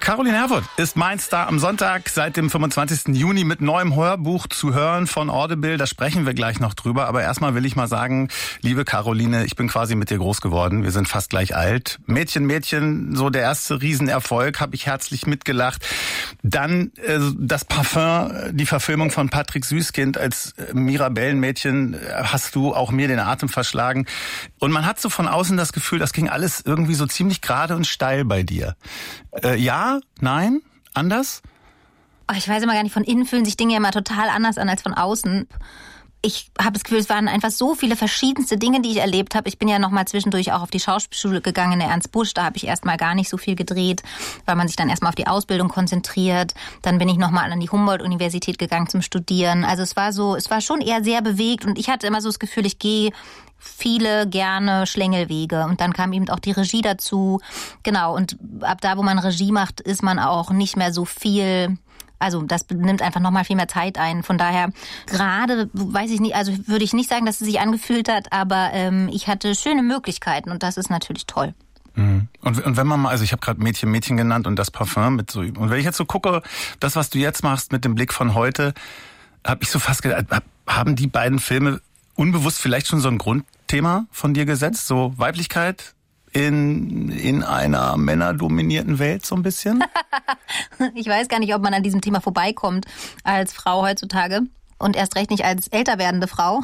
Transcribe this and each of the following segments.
Caroline Herfurth ist mein Star am Sonntag seit dem 25. Juni mit neuem Hörbuch zu hören von Audible. Da sprechen wir gleich noch drüber. Aber erstmal will ich mal sagen, liebe Caroline, ich bin quasi mit dir groß geworden. Wir sind fast gleich alt. Mädchen, Mädchen, so der erste Riesenerfolg, habe ich herzlich mitgelacht. Dann das Parfum, die Verfilmung von Patrick Süßkind als Mirabellenmädchen, hast du auch mir den Atem verschlagen. Und man hat so von außen das Gefühl, das ging alles irgendwie so ziemlich gerade und steil bei dir. Ja, nein, anders? Oh, ich weiß immer gar nicht, von innen fühlen sich Dinge ja immer total anders an als von außen. Ich habe das Gefühl, es waren einfach so viele verschiedenste Dinge, die ich erlebt habe. Ich bin ja noch mal zwischendurch auch auf die Schauspielschule gegangen in der Ernst Busch. Da habe ich erstmal gar nicht so viel gedreht, weil man sich dann erstmal auf die Ausbildung konzentriert. Dann bin ich noch mal an die Humboldt-Universität gegangen zum Studieren. Also es war schon eher sehr bewegt und ich hatte immer so das Gefühl, ich gehe viele gerne Schlängelwege. Und dann kam eben auch die Regie dazu. Genau, und ab da, wo man Regie macht, ist man auch nicht mehr so viel. Also das nimmt einfach nochmal viel mehr Zeit ein. Von daher gerade, weiß ich nicht, also würde ich nicht sagen, dass es sich angefühlt hat, aber ich hatte schöne Möglichkeiten und das ist natürlich toll. Mhm. Und wenn man mal, also ich habe gerade Mädchen, Mädchen genannt und das Parfum mit so, und wenn ich jetzt so gucke, das, was du jetzt machst mit dem Blick von heute, habe ich so fast gedacht, haben die beiden Filme unbewusst vielleicht schon so ein Grundthema von dir gesetzt, so Weiblichkeit in einer männerdominierten Welt so ein bisschen? Ich weiß gar nicht, ob man an diesem Thema vorbeikommt als Frau heutzutage. Und erst recht nicht als älter werdende Frau.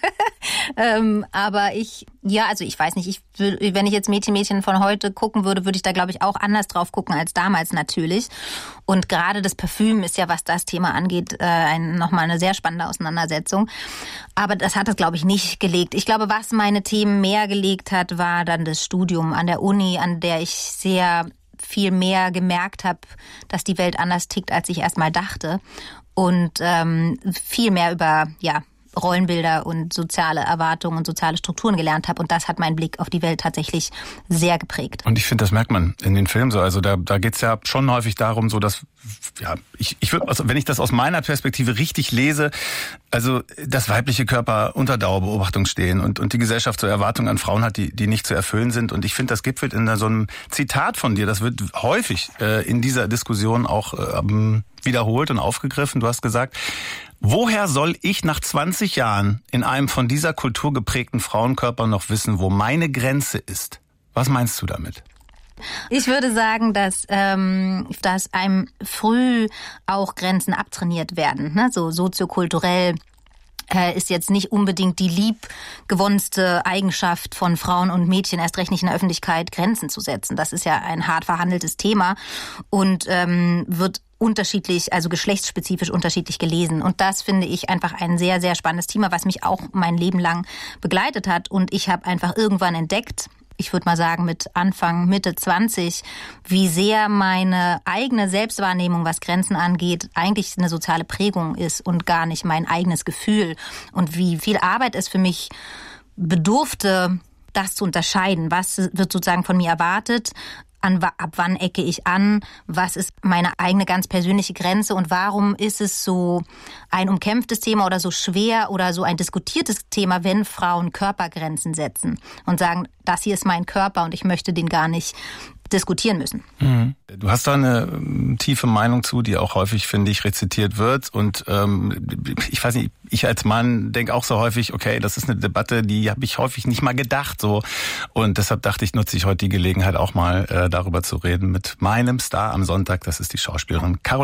Aber ich weiß nicht, wenn ich jetzt Mädchen von heute gucken würde, würde ich da, glaube ich, auch anders drauf gucken als damals natürlich. Und gerade das Parfüm ist ja, was das Thema angeht, nochmal eine sehr spannende Auseinandersetzung. Aber das hat es, glaube ich, nicht gelegt. Ich glaube, was meine Themen mehr gelegt hat, war dann das Studium an der Uni, an der ich sehr viel mehr gemerkt habe, dass die Welt anders tickt, als ich erst mal dachte. Und viel mehr über Rollenbilder und soziale Erwartungen und soziale Strukturen gelernt habe. Und das hat meinen Blick auf die Welt tatsächlich sehr geprägt. Und ich finde, das merkt man in den Filmen so. Also da geht's ja schon häufig darum, so dass, ich würde, also wenn ich das aus meiner Perspektive richtig lese, also dass weibliche Körper unter Dauerbeobachtung stehen und die Gesellschaft so Erwartungen an Frauen hat, die nicht zu erfüllen sind. Und ich finde, das gipfelt in so einem Zitat von dir. Das wird häufig in dieser Diskussion auch wiederholt und aufgegriffen. Du hast gesagt, woher soll ich nach 20 Jahren in einem von dieser Kultur geprägten Frauenkörper noch wissen, wo meine Grenze ist? Was meinst du damit? Ich würde sagen, dass einem früh auch Grenzen abtrainiert werden, ne? So soziokulturell ist jetzt nicht unbedingt die liebgewonnenste Eigenschaft von Frauen und Mädchen, erst recht nicht in der Öffentlichkeit, Grenzen zu setzen. Das ist ja ein hart verhandeltes Thema und wird unterschiedlich, also geschlechtsspezifisch unterschiedlich gelesen. Und das finde ich einfach ein sehr, sehr spannendes Thema, was mich auch mein Leben lang begleitet hat. Und ich habe einfach irgendwann entdeckt, ich würde mal sagen mit Anfang, Mitte 20, wie sehr meine eigene Selbstwahrnehmung, was Grenzen angeht, eigentlich eine soziale Prägung ist und gar nicht mein eigenes Gefühl. Und wie viel Arbeit es für mich bedurfte, das zu unterscheiden. Was wird sozusagen von mir erwartet? Ab wann ecke ich an? Was ist meine eigene ganz persönliche Grenze? Und warum ist es so ein umkämpftes Thema oder so schwer oder so ein diskutiertes Thema, wenn Frauen Körpergrenzen setzen und sagen, das hier ist mein Körper und ich möchte den gar nicht diskutieren müssen. Mhm. Du hast da eine tiefe Meinung zu, die auch häufig, finde ich, rezitiert wird. Und ich weiß nicht, ich als Mann denke auch so häufig, okay, das ist eine Debatte, die habe ich häufig nicht mal gedacht. So. Und deshalb dachte ich, nutze ich heute die Gelegenheit auch mal darüber zu reden mit meinem Star am Sonntag. Das ist die Schauspielerin Caroline